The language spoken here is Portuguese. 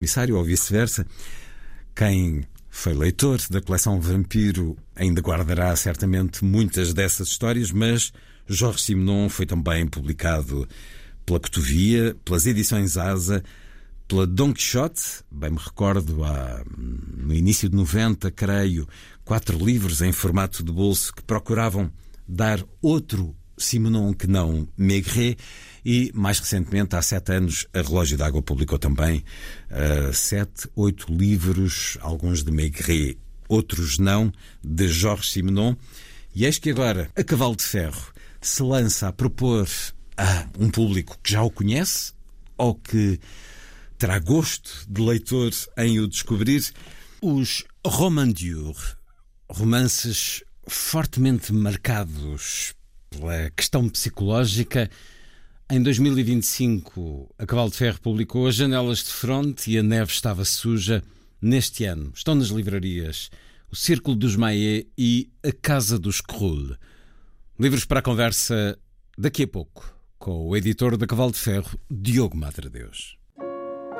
Comissário ou vice-versa. Quem foi leitor da coleção Vampiro ainda guardará certamente muitas dessas histórias, mas Jorge Simenon foi também publicado pela Cotovia, pelas edições Asa, pela Dom Quixote. Bem me recordo, no início de 90, creio, 4 livros em formato de bolso que procuravam dar outro Simenon que não Maigret. E, mais recentemente, há 7 anos, a Relógio d'Água publicou também 7, 8 livros, alguns de Maigret, outros não, de Jorge Simenon. E eis que agora, a Cavalo de Ferro, se lança a propor a um público que já o conhece ou que terá gosto de leitor em o descobrir, os romans durs, romances fortemente marcados pela questão psicológica. Em 2025, a Cavalo de Ferro publicou As Janelas de Fronte e A Neve Estava Suja. Neste ano estão nas livrarias O Círculo dos Maé e A Casa dos Krull. Livros para a conversa daqui a pouco, com o editor da Cavalo de Ferro, Diogo Madredeus.